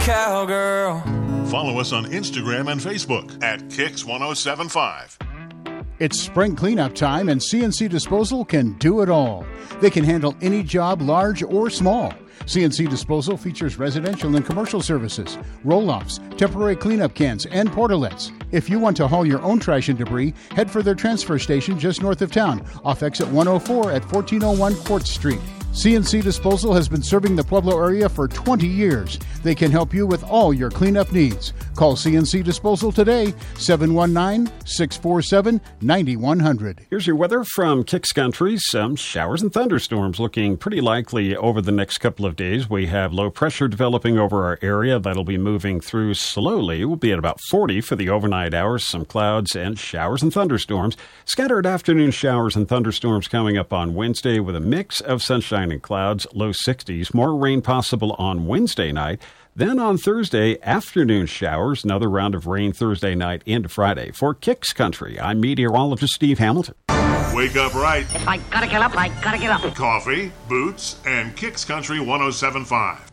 Cowgirl. Follow us on Instagram and Facebook at Kicks1075. It's spring cleanup time, and CNC Disposal can do it all. They can handle any job, large or small. CNC Disposal features residential and commercial services, roll-offs, temporary cleanup cans, and portalets. If you want to haul your own trash and debris, head for their transfer station just north of town, off exit 104 at 1401 Court Street. CNC Disposal has been serving the Pueblo area for 20 years. They can help you with all your cleanup needs. Call CNC Disposal today, 719-647-9100. Here's your weather from Kicks Country. Some showers and thunderstorms looking pretty likely over the next couple of days. We have low pressure developing over our area. That'll be moving through slowly. We'll be at about 40 for the overnight hours. Some clouds and showers and thunderstorms. Scattered afternoon showers and thunderstorms coming up on Wednesday with a mix of sunshine and clouds, low 60s. More rain possible on Wednesday night. Then on Thursday, afternoon showers, another round of rain Thursday night into Friday. For Kicks Country, I'm meteorologist Steve Hamilton. Wake up right. If I gotta get up, I gotta get up. Coffee, boots, and Kicks Country 1075.